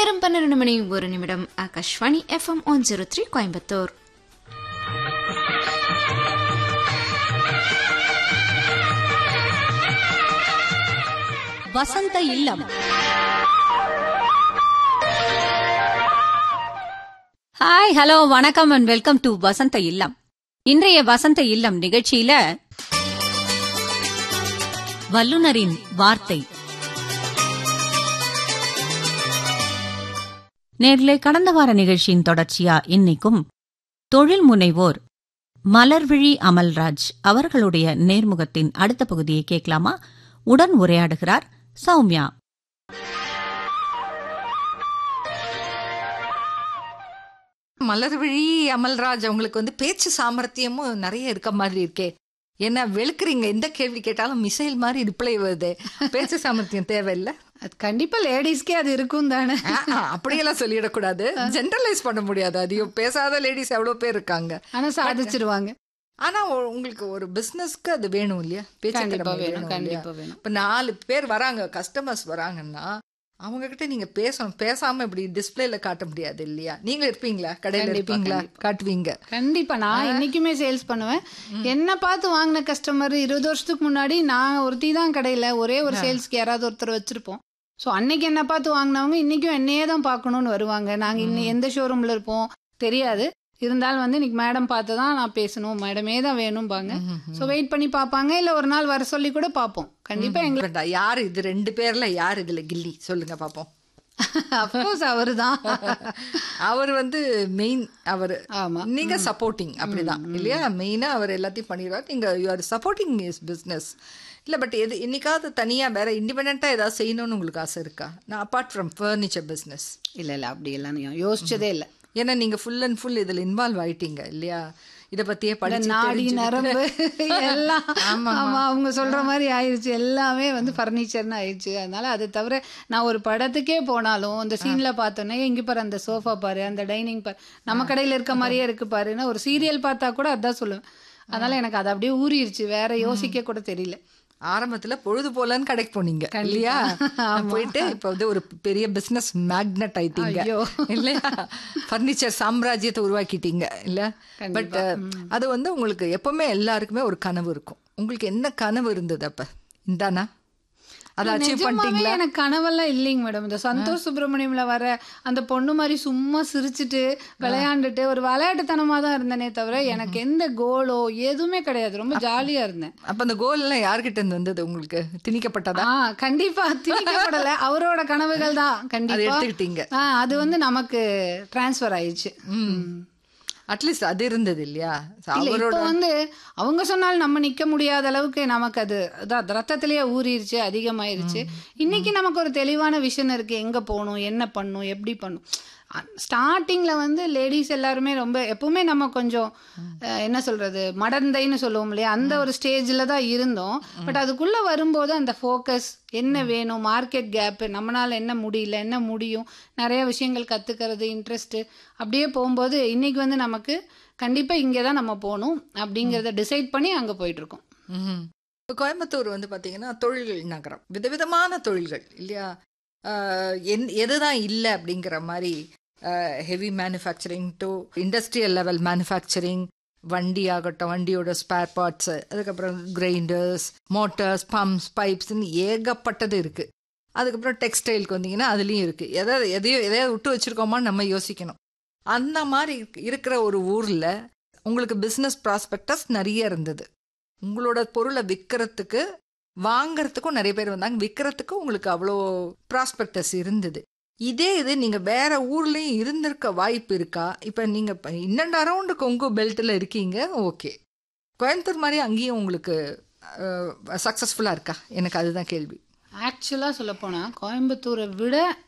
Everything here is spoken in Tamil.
நேரம் 12 மணி 1 நிமிடம். ஆகாஷ்வாணி FM 103 கோயம்புத்தூர். வசந்த இல்லம். ஹாய், ஹலோ, வணக்கம் அண்ட் வெல்கம் டு வசந்த இல்லம். இன்றைய வசந்த இல்லம் நிகழ்ச்சியில வல்லுனரின் வார்த்தை. நேரிலே கடந்த வார நிகழ்ச்சியின் தொடர்ச்சியா இன்னைக்கும் தொழில் முனைவோர் மலர்விழி அமல்ராஜ் அவர்களுடைய நேர்முகத்தின் அடுத்த பகுதியை கேட்கலாமா? உடன் உரையாடுகிறார் சௌமியா. மலர்விழி அமல்ராஜ், அவங்களுக்கு பேச்சு சாமர்த்தியமும் நிறைய இருக்க மாதிரி இருக்கே. என்ன வெளுக்குறீங்க, எந்த கேள்வி கேட்டாலும் மிசைல் மாதிரி ரிப்ளை வருது. பேச்சு சாமர்த்தியம் தேவையில்லை? அது கண்டிப்பா லேடிஸ்க்கே அது இருக்கும் தானே. அப்படியெல்லாம் சொல்லிடக்கூடாது, ஜென்ரலைஸ் பண்ண முடியாது. அதையும் பேசாத லேடிஸ் எவ்வளவு பேர் இருக்காங்க, ஆனா சாதிச்சிருவாங்க. ஆனா உங்களுக்கு ஒரு பிசினஸ்க்கு அது வேணும் இல்லையா? பேச்சு கண்டிப்பா திறமை வேணும், இல்லையா? கண்டிப்பா வேணும். இப்ப 4 பேர் வராங்க, கஸ்டமர்ஸ் வராங்கன்னா அவங்க கிட்ட நீங்க பேசணும். பேசாம இப்படி டிஸ்பிளேல காட்ட முடியாது இல்லையா? நீங்க இருப்பீங்களா கடையில? இருப்பீங்களா? காட்டுவீங்க கண்டிப்பா. நான் இன்னைக்குமே சேல்ஸ் பண்ணுவேன். என்ன பார்த்து வாங்கின கஸ்டமர் 20 வருஷத்துக்கு முன்னாடி நான் ஒருத்தி தான் கடையில ஒரே ஒரு சேல்ஸ்க்கு யாராவது ஒருத்தர் வச்சிருப்போம். ஸோ அன்னைக்கு என்ன பார்த்து வாங்கினவங்க இன்னைக்கும் என்னையே தான் பார்க்கணும்னு வருவாங்க. நாங்க இன்னும் எந்த ஷோரூம்ல இருப்போம் தெரியாது, இருந்தாலும் இன்னைக்கு மேடம் பார்த்து தான் நான் பேசணும், மேடமே தான் வேணும்பாங்க. ஸோ வெயிட் பண்ணி பார்ப்பாங்க, இல்லை ஒரு நாள் வர சொல்லி கூட பார்ப்போம். கண்டிப்பா எங்களுக்கு யாரு இது 2 பேர்ல யார் இதுல கில்லி சொல்லுங்க பாப்போம். அப்கோர்ஸ் அவரு தான். அவர் மெயின். அவரு ஆமா, நீங்க சப்போர்ட்டிங், அப்படிதான் இல்லையா? மெயினா அவர் எல்லாத்தையும் பண்ணிடுவார், நீங்க you are supporting is business. இல்லை, பட் இன்னைக்காவது தனியா வேற இண்டிபெண்டா ஏதாவது செய்யணும்னு உங்களுக்கு ஆசை இருக்கா? நான் அப்பார்ட் ஃப்ரம் ஃபர்னிச்சர் பிஸ்னஸ். இல்லை அப்படியெல்லாம் யோசிச்சதே இல்லை. ஏன்னா நீங்க ஃபுல் அண்ட் ஃபுல் இதுல இன்வால்வ் ஆயிட்டீங்க இல்லையா? இதை பத்தியே படிச்சு நாடி நரம்பு எல்லாம் ஆமா அவங்க சொல்ற மாதிரி ஆயிடுச்சு. எல்லாமே ஃபர்னிச்சர்னு ஆயிடுச்சு. அதனால அதை தவிர நான் ஒரு படத்துக்கே போனாலும் அந்த சீன்ல பார்த்தோன்னே இங்க பாரு, அந்த சோஃபா பாரு, அந்த டைனிங் பாரு, நம்ம கடையில இருக்க மாதிரியே இருக்கு பாருன்னா, ஒரு சீரியல் பார்த்தா கூட அதான் சொல்லுவேன். அதனால எனக்கு அது அப்படியே ஊறிடுச்சு, வேற யோசிக்க கூட தெரியல. ஆரம்பத்துல பொழுது போலன்னு கடைக்கு போனீங்க இல்லையா? போயிட்டு இப்ப ஒரு பெரிய பிசினஸ் மேக்னட் ஆயிட்டீங்க இல்லையா? பர்னிச்சர் சாம்ராஜ்யத்தை உருவாக்கிட்டீங்க இல்ல? பட் அது உங்களுக்கு எப்பவுமே எல்லாருக்குமே ஒரு கனவு இருக்கும். உங்களுக்கு என்ன கனவு இருந்தது அப்ப? இந்தானா அதை அச்சீவ் பண்ணிட்டீங்களா? எனக்கு கனவெல்லாம் இல்லைங்க மேடம். இந்த சந்தோஷ் சுப்பிரமணியம்ல வர அந்த பொண்ணு மாதிரி சும்மா சிரிச்சுட்டு விளையாண்டுட்டு ஒரு விளையாட்டுத்தனமா தான் இருந்தேனே தவிர எனக்கு எந்த கோலோ எதுவுமே கிடையாது. ரொம்ப ஜாலியா இருந்தேன். அப்ப அந்த கோல் எல்லாம் யார்கிட்ட இருந்து வந்தது உங்களுக்கு? திணிக்கப்பட்டதா? கண்டிப்பா திணிக்கப்படல, அவரோட கனவுகள் தான். கண்டிப்பா எடுத்துக்கிட்டீங்க. அது நமக்கு டிரான்ஸ்ஃபர் ஆயிடுச்சு. அட்லீஸ்ட் அது இருந்தது இல்லையா? இப்போ அவங்க சொன்னாலும் நம்ம நிக்க முடியாத அளவுக்கு நமக்கு அது ரத்தத்திலேயே ஊறிடுச்சு, அதிகமாயிருச்சு. இன்னைக்கு நமக்கு ஒரு தெளிவான விஷன் இருக்கு, எங்க போகணும், என்ன பண்ணணும், எப்படி பண்ணணும். ஸ்டார்டிங்ல லேடிஸ் எல்லாருமே ரொம்ப எப்பவுமே நம்ம கொஞ்சம் என்ன சொல்றது, மடந்தைன்னு சொல்லுவோம் இல்லையா, அந்த ஒரு ஸ்டேஜ்ல தான் இருந்தோம். பட் அதுக்குள்ள வரும்போது அந்த ஃபோக்கஸ், என்ன வேணும், மார்க்கெட் கேப், நம்மளால என்ன முடியல, என்ன முடியும், நிறைய விஷயங்கள் கத்துக்கிறது, இன்ட்ரெஸ்ட், அப்படியே போகும்போது இன்னைக்கு நமக்கு கண்டிப்பா இங்கதான் நம்ம போகணும் அப்படிங்கறத டிசைட் பண்ணி அங்க போயிட்டு இருக்கோம். இப்போ கோயம்புத்தூர் பாத்தீங்கன்னா தொழில்கள் நகரம், விதவிதமான தொழில்கள் இல்லையா? எதுதான் இல்லை அப்படிங்கிற மாதிரி heavy manufacturing to industrial level manufacturing, வண்டி ஆகட்டும், வண்டியோட ஸ்பேர் பார்ட்ஸ், அதுக்கப்புறம் கிரைண்டர்ஸ், மோட்டார்ஸ், பம்ப்ஸ், பைப்ஸ்ன்னு ஏகப்பட்டது இருக்கு. அதுக்கப்புறம் டெக்ஸ்டைலுக்கு வந்தீங்கன்னா அதுலேயும் இருக்கு. எதையாவது விட்டு வச்சிருக்கோமான்னு நம்ம யோசிக்கணும். அந்த மாதிரி இருக்கிற ஒரு ஊரில் உங்களுக்கு பிஸ்னஸ் ப்ராஸ்பெக்டஸ் நிறைய இருந்தது. உங்களோட பொருளை விற்கிறதுக்கு, வாங்கறதுக்கும் நிறைய பேர் வந்தாங்க, விற்கிறதுக்கும் உங்களுக்கு அவ்வளோ ப்ராஸ்பெக்டஸ் இருந்தது. இதே இது நீங்க வேற ஊர்லயும் இருந்திருக்க வாய்ப்பு இருக்கா? இப்ப நீங்க இன் அண்ட் அரௌண்ட் கொங்கு பெல்ட்ல இருக்கீங்க, ஓகே. கோயம்புத்தூர் மாதிரி அங்கேயும் உங்களுக்கு சக்சஸ்ஃபுல்லா இருக்கா? எனக்கு அதுதான் கேள்வி. ஆக்சுவலா சொல்ல போனா கோயம்புத்தூரை விட